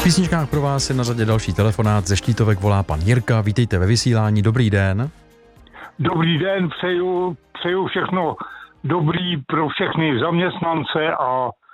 Písničkách pro vás je na řadě další telefonát. Ze Štítovek volá pan Jirka. Vítejte ve vysílání. Dobrý den. Dobrý den, přeju všechno dobrý pro všechny zaměstnance a